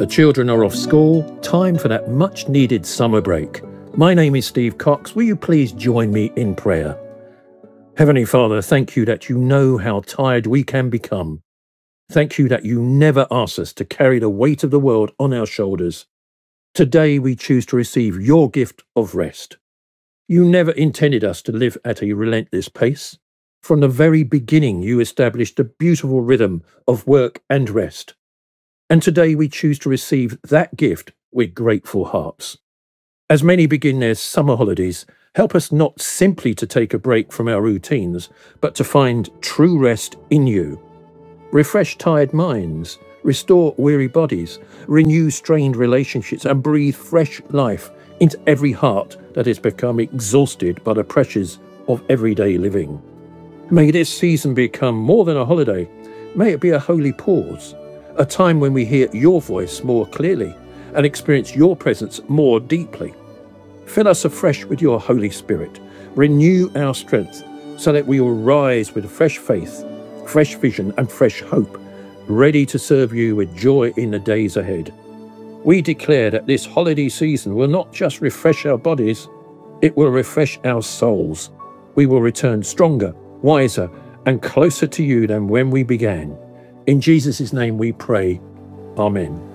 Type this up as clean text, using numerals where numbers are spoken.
The children are off school, time for that much needed summer break. My name is Steve Cox. Will you please join me in prayer? Heavenly Father, thank you that you know how tired we can become. Thank you that you never ask us to carry the weight of the world on our shoulders. Today we choose to receive your gift of rest. You never intended us to live at a relentless pace. From the very beginning, you established a beautiful rhythm of work and rest. And today we choose to receive that gift with grateful hearts. As many begin their summer holidays, help us not simply to take a break from our routines, but to find true rest in you. Refresh tired minds, restore weary bodies, renew strained relationships, and breathe fresh life into every heart that has become exhausted by the pressures of everyday living. May this season become more than a holiday. May it be a holy pause, a time when we hear your voice more clearly and experience your presence more deeply. Fill us afresh with your Holy Spirit. Renew our strength so that we will rise with fresh faith, fresh vision and fresh hope, ready to serve you with joy in the days ahead. We declare that this holiday season will not just refresh our bodies, it will refresh our souls. We will return stronger, wiser and closer to you than when we began. In Jesus' name we pray. Amen.